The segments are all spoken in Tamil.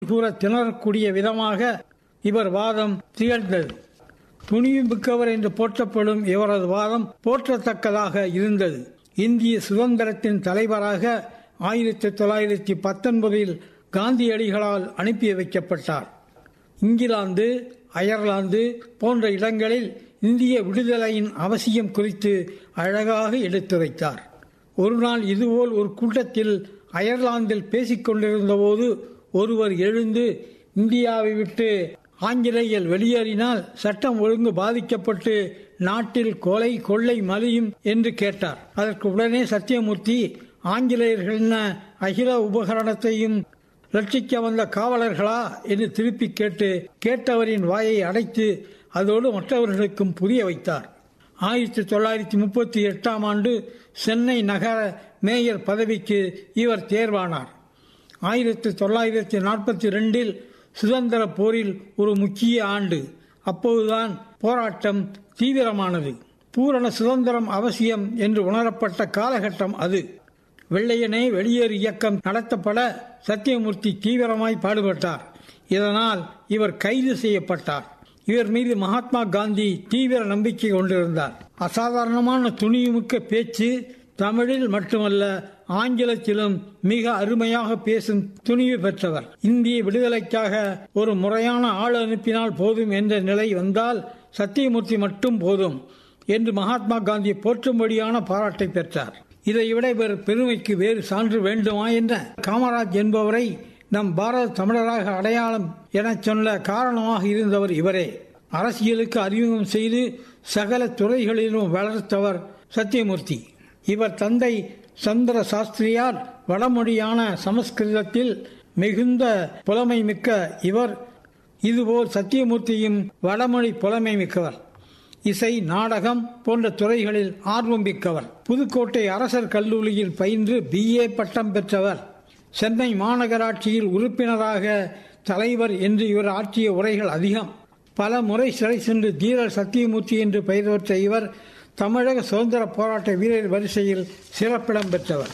கூற திணறக்கூடிய விதமாக இவர் வாதம் திகழ்ந்தது. துணிவு மிக்கவர் என்று போற்றப்படும் இவரது வாதம் போற்றத்தக்கதாக இருந்தது. இந்திய சுதந்திரத்தின் தலைவராக 1919 காந்தியடிகளால் அனுப்பி வைக்கப்பட்டார். இங்கிலாந்து, அயர்லாந்து போன்ற இடங்களில் இந்திய விடுதலையின் அவசியம் குறித்து அழகாக எடுத்துரைத்தார். ஒரு நாள் இதுபோல் ஒரு கூட்டத்தில் அயர்லாந்தில் பேசிக் கொண்டிருந்த போது ஒருவர் எழுந்து, இந்தியாவை விட்டு ஆங்கிலேயர் வெளியேறினால் சட்டம் ஒழுங்கு பாதிக்கப்பட்டு நாட்டில் கொலை கொள்ளை மலியும் என்று கேட்டார். அதற்கு உடனே சத்தியமூர்த்தி, ஆங்கிலேயர்கள் அகில உபகரணத்தையும் ரட்சிக்க வந்த காவலர்களா என்று திருப்பி கேட்டவரின் வாயை அடைத்து அதோடு மற்றவர்களுக்கும் புரிய வைத்தார். 1938 சென்னை நகர மேயர் பதவிக்கு இவர் தேர்வானார். 1942 சுதந்திர போரில் ஒரு முக்கிய ஆண்டு. அப்போதுதான் போராட்டம் தீவிரமானது. பூரண சுதந்திரம் அவசியம் என்று உணரப்பட்ட காலகட்டம் அது. வெள்ளையனே வெளியேறு இயக்கம் நடத்தப்பட சத்தியமூர்த்தி தீவிரமாய் பாடுபட்டார். இதனால் இவர் கைது செய்யப்பட்டார். இவர் மீது மகாத்மா காந்தி தீவிர நம்பிக்கை கொண்டிருந்தார். அசாதாரணமான துணிவுமிக்க பேச்சு, தமிழில் மட்டுமல்ல ஆங்கிலத்திலும் மிக அருமையாக பேசும் துணிவு பெற்றவர். இந்திய விடுதலைக்காக ஒரு முறையான ஆள் அனுப்பினால் போதும் என்ற நிலை வந்தால் சத்தியமூர்த்தி மட்டும் போதும் என்று மகாத்மா காந்தி போற்றும்படியான பாராட்டை பெற்றார். இதைவிட இவர் பெருமைக்கு வேறு சான்று வேண்டுமா என்ற காமராஜ் என்பவரை நம் பாரத தமிழராக அடையாளம் என சொல்ல காரணமாக இருந்தவர் இவரே. அரசியலுக்கு அறிமுகம் செய்து சகல துறைகளிலும் வளர்த்தவர் சத்தியமூர்த்தி. இவர் தந்தை சந்திர சாஸ்திரியார் வடமொழியான சமஸ்கிருதத்தில் மிகுந்த புலமை மிக்க இவர். இதுபோல் சத்தியமூர்த்தியும் வடமொழி புலமை மிக்கவர். இசை, நாடகம் போன்ற துறைகளில் ஆர்வம் மிக்கவர். புதுக்கோட்டை அரசர் கல்லூரியில் பயின்று BA பட்டம் பெற்றவர். சென்னை மாநகராட்சியில் உறுப்பினராக தலைவர் என்று இவர் ஆற்றிய உரைகள் அதிகம். பல முறை சிறை சென்று தீரர் சத்தியமூர்த்தி என்று பெயர் பெற்ற இவர் தமிழக சுதந்திர போராட்ட வீரர் வரிசையில் சிறப்பிடம் பெற்றவர்.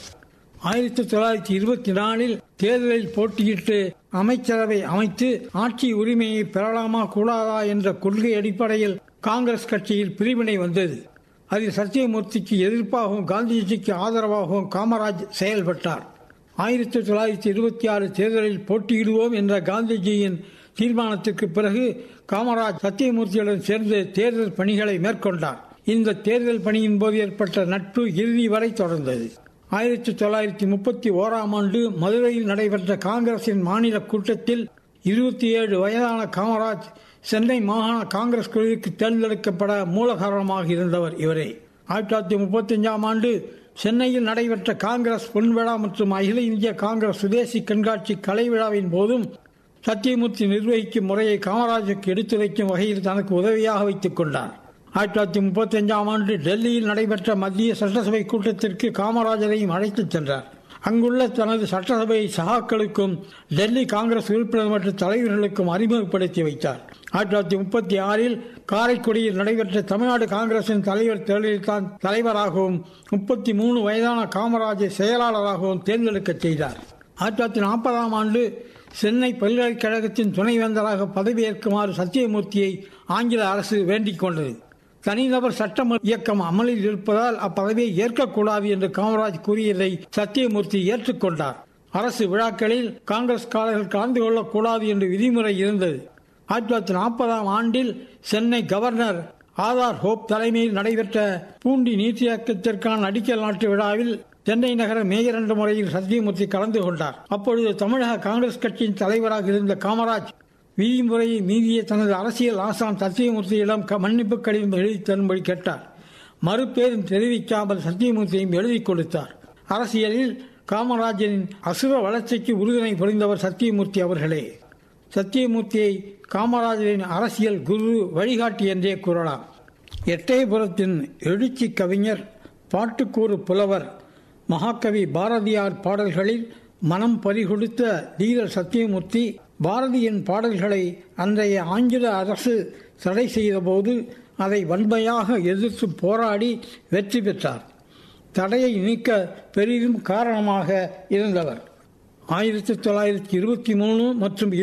1924 தேர்தலில் போட்டியிட்டு அமைச்சரவை அமைத்து ஆட்சி உரிமையை பெறலாமா கூடாதா என்ற கொள்கை அடிப்படையில் காங்கிரஸ் கட்சியில் பிரிவினை வந்தது. அதில் சத்தியமூர்த்திக்கு எதிர்ப்பாகவும் காந்திஜிக்கு ஆதரவாகவும் காமராஜ் செயல்பட்டார். 1926 தேர்தலில் போட்டியிடுவோம் என்ற காந்திஜியின் தீர்மானத்திற்கு பிறகு காமராஜ் சத்தியமூர்த்தியுடன் சேர்ந்து தேர்தல் பணிகளை மேற்கொண்டார். இந்த தேர்தல் பணியின் போது ஏற்பட்ட நட்பு இறுதி வரை தொடர்ந்தது. 1931 மதுரையில் நடைபெற்ற காங்கிரசின் மாநில கூட்டத்தில் 27 வயதான காமராஜ் சென்னை மாகாண காங்கிரஸ் குழுவிற்கு தேர்ந்தெடுக்கப்பட மூல காரணமாக இருந்தவர் இவரே. 1935 சென்னையில் நடைபெற்ற காங்கிரஸ் பொன்விழா மற்றும் அகில இந்திய காங்கிரஸ் சுதேசி கண்காட்சி கலை விழாவின் போதும் சத்தியமூர்த்தி நிர்வகிக்கும் முறையை காமராஜுக்கு எடுத்துரைக்கும் வகையில் தனக்கு உதவியாக வைத்துக் கொண்டார். 1935 டெல்லியில் நடைபெற்ற மத்திய சட்டசபை கூட்டத்திற்கு காமராஜரையும் அழைத்துச் சென்றார். அங்குள்ள தனது சட்டசபை சகாக்களுக்கும் டெல்லி காங்கிரஸ் உறுப்பினர் மற்றும் தலைவர்களுக்கும் அறிமுகப்படுத்தி வைத்தார். 1936 காரைக்குடியில் நடைபெற்ற தமிழ்நாடு காங்கிரசின் தலைவர் தேர்தலில் தான் தலைவராகவும் 33 வயதான காமராஜை செயலாளராகவும் தேர்ந்தெடுக்க செய்தார். 1940 சென்னை பல்கலைக்கழகத்தின் துணைவேந்தராக பதவியேற்குமாறு சத்தியமூர்த்தியை ஆங்கில அரசு வேண்டிக் கொண்டது. தனிநபர் சட்டம் இயக்கம் அமலில் இருப்பதால் அப்பதவியை ஏற்கக்கூடாது என்று காமராஜ் கூறியதை சத்தியமூர்த்தி ஏற்றுக்கொண்டார். அரசு விழாக்களில் காங்கிரஸ்காரர்கள் கலந்து கொள்ளக்கூடாது என்று விதிமுறை இருந்தது. 1940 சென்னை கவர்னர் ஆதார் ஹோப் தலைமையில் நடைபெற்ற பூண்டி நீர்த்தியாக்கத்திற்கான அடிக்கல் நாட்டு விழாவில் சென்னை நகர மேயர் என்ற முறையில் சத்தியமூர்த்தி கலந்து கொண்டார். அப்பொழுது தமிழக காங்கிரஸ் கட்சியின் தலைவராக இருந்த காமராஜ் விதிமுறையை மீறிய தனது அரசியல் ஆசான் சத்தியமூர்த்தியிடம் மன்னிப்பு கடிதம் எழுதி தரும்படி கேட்டார். மறுபேரும் தெரிவிக்காமல் சத்தியமூர்த்தியும் எழுதி கொடுத்தார். அரசியலில் காமராஜரின் அசுர வளர்ச்சிக்கு உறுதுணை புரிந்தவர் சத்தியமூர்த்தி அவர்களே. சத்தியமூர்த்தியை காமராஜரின் அரசியல் குரு, வழிகாட்டி என்றே கூறலாம். எட்டயபுரத்தின் எழுச்சி கவிஞர், பாட்டுக்கூறு புலவர், மகாகவி பாரதியார் பாடல்களில் மனம் பறிகொடுத்த தீரர் சத்தியமூர்த்தி பாரதியின் பாடல்களை அன்றைய ஆங்கில அரசு தடை செய்தபோது அதை வன்மையாக எதிர்த்து போராடி வெற்றி பெற்றார். தடையை நீக்க பெரிதும் காரணமாக இருந்தவர். 1923 மற்றும்